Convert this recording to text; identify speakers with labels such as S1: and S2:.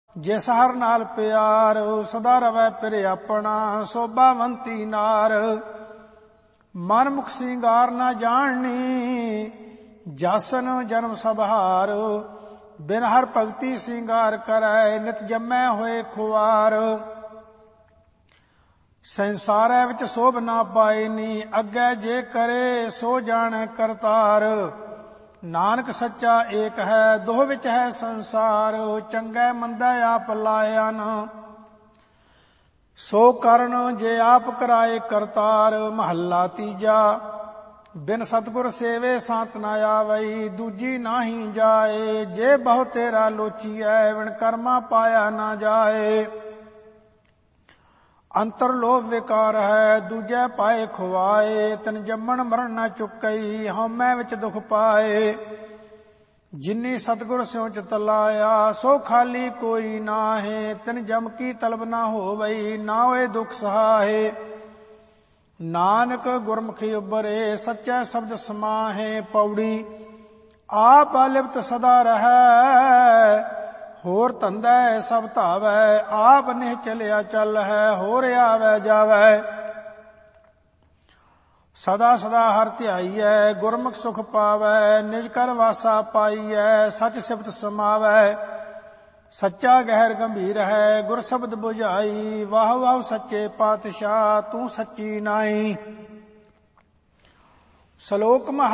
S1: ਜਿਸ ਹਰ ਨਾਲ ਪਿਆਰ, ਸਦਾ ਰਵੈ ਪਿਰ ਆਪਣਾ, ਸੋਭਾਵੰਤੀ ਨਾਰ। ਮਨ ਮੁਖ ਸਿੰਗਾਰ ਨਾ ਜਾਣਨੀ, ਜਾਸਨ ਜਨਮ ਸਭ ਹਾਰ। ਬਿਨ ਹਰ ਭਗਤੀ ਸਿੰਗਾਰ ਕਰੈ, ਨਿਤ ਜੰਮੈ ਹੋਏ ਖੁਆਰ। ਸੰਸਾਰੈ ਵਿੱਚ ਸੋਭ ਨਾ ਪਾਇਨੀ, ਅੱਗੇ ਜੇ ਕਰੇ ਸੋ ਜਾਣੈ ਕਰਤਾਰ। ਨਾਨਕ ਸੱਚਾ ਏਕ ਹੈ, ਦੋਹ ਵਿੱਚ ਹੈ ਸੰਸਾਰ। ਚੰਗੈ ਮੰਦੈ ਆਪ ਲਾਇਆ ਨ, ਸੋ ਕਰਨ ਜੇ ਆਪ ਕਰਾਏ ਕਰਤਾਰ। ਮਹੱਲਾ ਤੀਜਾ। ਬਿਨ ਸਤਿਗੁਰ ਸੇਵੇ ਸੰਤ ਨ ਆਵਈ, ਦੂਜੀ ਨਾਹੀ ਜਾਏ। ਜੇ ਬਹੁ ਤੇਰਾ ਲੋਚੀਐ, ਵਿਣ ਕਰਮਾ ਪਾਇਆ ਨਾ ਜਾਏ। ਅੰਤਰ ਲੋਭ ਵਿਕਾਰ ਹੈ, ਦੂਜੈ ਪਾਏ ਖੁਆਏ। ਤਿਨ ਜੰਮਣ ਮਰਨ ਨ ਚੁੱਕਈ, ਹਉਮੈ ਵਿੱਚ ਦੁਖ ਪਾਏ। ਜਿਨੀ ਸਤਿਗੁਰ ਸਿਉ ਚਿਤ ਲਾਇਆ, ਸੋ ਖਾਲੀ ਕੋਈ ਨਾਹੇ। ਤਿਨ ਜਮ ਕੀ ਤਲਬ ਨਾ ਹੋਵਈ, ਨਾ ਹੋਏ ਦੁਖ ਸਹਾਏ। ਨਾਨਕ ਗੁਰਮੁਖੀ ਉਬਰੇ, ਸੱਚੈ ਸ਼ਬਦ ਸਮਾਹੇ। ਪੌੜੀ। ਆਪ ਆਲਿਪਤ ਸਦਾ ਰਹੈ, ਹੋਰ ਧੰਦਾ ਸਭ ਧਾਵੈ। ਆਪ ਨਿਹ ਚਲਿਆ ਚੱਲ ਹੈ, ਹੋਰ ਆਵੈ ਜਾਵੈ। ਸਦਾ ਸਦਾ ਹਰਿ ਧਿਆਈਐ, ਗੁਰਮੁਖ ਸੁਖ ਪਾਵੈ। ਨਿਜ ਕਰ ਵਾਸਾ ਪਾਈਐ, ਸਚ ਸਿਫਤ ਸਮਾਵੈ। ਸੱਚਾ ਗਹਿਰ ਗੰਭੀਰ ਹੈ, ਗੁਰ ਸ਼ਬਦ ਬੁਝਾਈ। ਵਾਹ ਵਾਹ ਸੱਚੇ ਪਾਤਸ਼ਾਹ, ਤੂੰ ਸੱਚੀ ਨਾਈ। ਸ਼ਲੋਕ